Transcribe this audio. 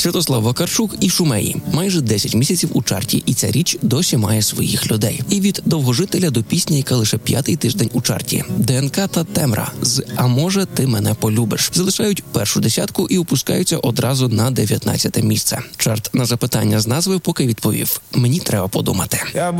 Святослав Вакарчук і Шумеї. Майже 10 місяців у чарті, і ця річ досі має своїх людей. І від довгожителя до пісні, яка лише 5-й тиждень у чарті. ДНК та Темра з «А може ти мене полюбиш» залишають першу десятку і опускаються одразу на 19-те місце. Чарт на запитання з назви поки відповів: мені треба подумати.